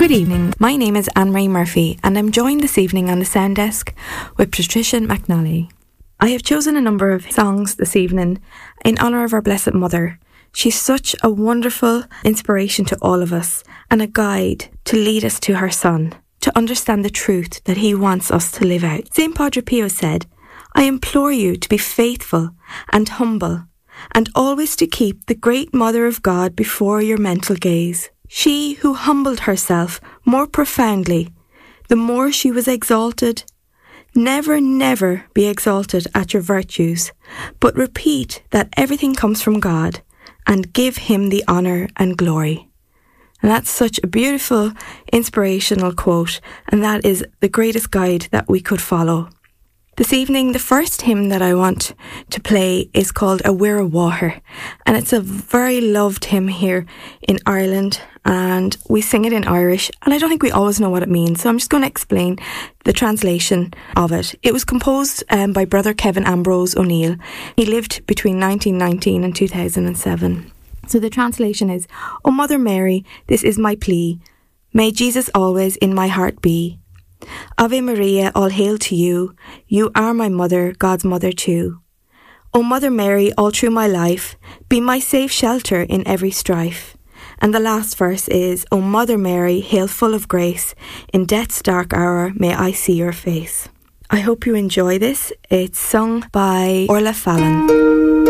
Good evening, my name is Anne-Marie Murphy and I'm joined this evening on the sound desk with Patricia McNally. I have chosen a number of songs this evening in honour of our Blessed Mother. She's such a wonderful inspiration to all of us and a guide to lead us to her Son, to understand the truth that he wants us to live out. St. Padre Pio said, "I implore you to be faithful and humble and always to keep the great Mother of God before your mental gaze. She who humbled herself more profoundly, the more she was exalted. Never, never be exalted at your virtues, but repeat that everything comes from God and give him the honour and glory." And that's such a beautiful, inspirational quote, and that is the greatest guide that we could follow. This evening, the first hymn that I want to play is called A Weir of Water, and it's a very loved hymn here in Ireland, and we sing it in Irish, and I don't think we always know what it means, so I'm just going to explain the translation of it. It was composed by Brother Kevin Ambrose O'Neill. He lived between 1919 and 2007. So the translation is, "O Mother Mary, this is my plea. May Jesus always in my heart be. Ave Maria, all hail to you. You are my mother, God's mother too. O Mother Mary, all through my life, be my safe shelter in every strife." And the last verse is, "O Mother Mary, hail full of grace. In death's dark hour, may I see your face." I hope you enjoy this. It's sung by Orla Fallon.